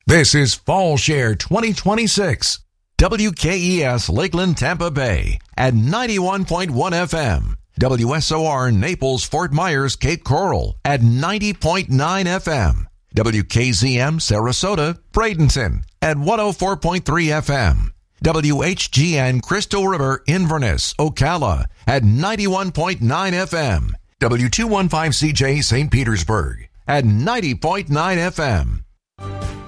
This is Fall Share 2026. WKES Lakeland, Tampa Bay at 91.1 FM. WSOR Naples, Fort Myers, Cape Coral at 90.9 FM. WKZM Sarasota, Bradenton at 104.3 FM. WHGN Crystal River, Inverness, Ocala at 91.9 FM. W215CJ St. Petersburg at 90.9 FM.